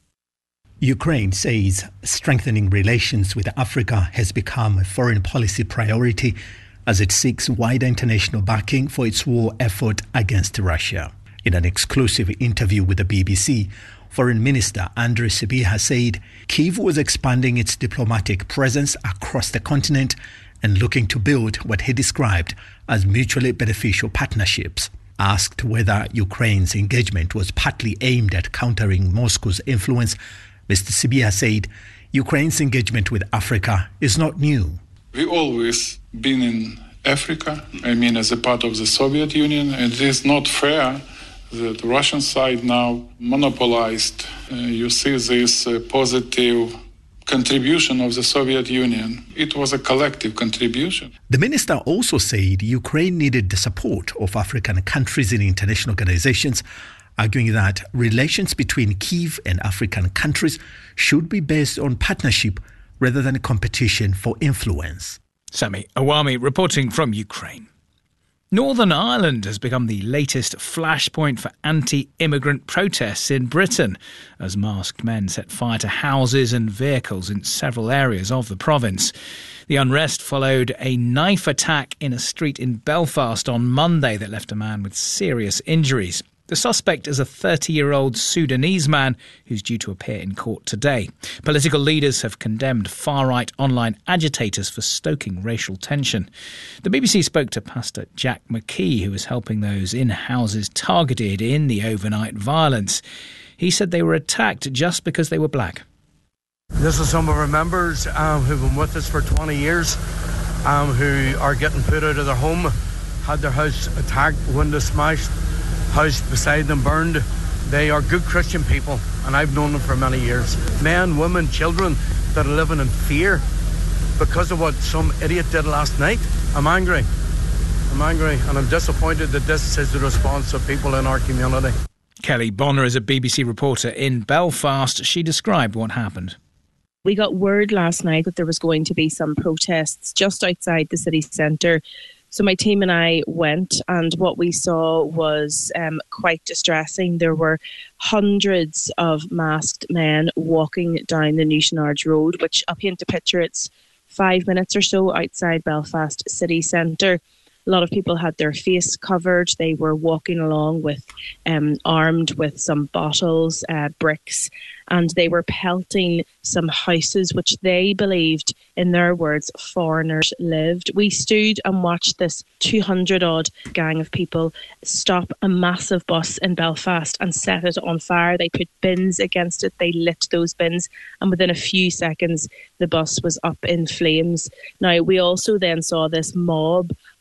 Ukraine says strengthening relations with Africa has become a foreign policy priority as it seeks wider international backing for its war effort against Russia. In an exclusive interview with the BBC, Foreign Minister Andriy Sybiha said Kyiv was expanding its diplomatic presence across the continent and looking to build what he described as mutually beneficial partnerships. Asked whether Ukraine's engagement was partly aimed at countering Moscow's influence, Mr. Sybiha said Ukraine's engagement with Africa is not new.
We've always been in Africa, as a part of the Soviet Union, and it is not fair that the Russian side now monopolized. You see this positive contribution of the Soviet Union. It was a collective contribution.
The minister also said Ukraine needed the support of African countries in international organizations, arguing that relations between Kyiv and African countries should be based on partnership rather than competition for influence.
Sami Awami reporting from Ukraine. Northern Ireland has become the latest flashpoint for anti-immigrant protests in Britain as masked men set fire to houses and vehicles in several areas of the province. The unrest followed a knife attack in a street in Belfast on Monday that left a man with serious injuries. The suspect is a 30-year-old Sudanese man who's due to appear in court today. Political leaders have condemned far-right online agitators for stoking racial tension. The BBC spoke to Pastor Jack McKee, who was helping those in houses targeted in the overnight violence. He said they were attacked just because they were black.
This is some of our members who've been with us for 20 years, who are getting put out of their home, had their house attacked, windows smashed, house beside them burned. They are good Christian people, and I've known them for many years. Men, women, children that are living in fear because of what some idiot did last night. I'm angry, and I'm disappointed that this is the response of people in our community.
Kelly Bonner is a BBC reporter in Belfast. She described what happened.
We got word last night that there was going to be some protests just outside the city centre. So my team and I went, and what we saw was quite distressing. There were hundreds of masked men walking down the Newshinarge Road, which, I'll paint a picture, it's 5 minutes or so outside Belfast city centre. A lot of people had their face covered. They were walking along with armed with some bottles, bricks, and they were pelting some houses which they believed, in their words, foreigners lived. We stood and watched this 200-odd gang of people stop a massive bus in Belfast and set it on fire. They put bins against it. They lit those bins, and within a few seconds, the bus was up in flames. Now, we also then saw this mob